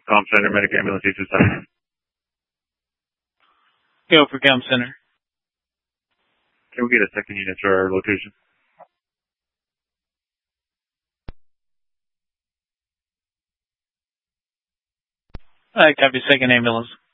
Comm Center, Medic Ambulance 827. Go for Comm Center. Can we get a second unit to our location? Copy, second ambulance.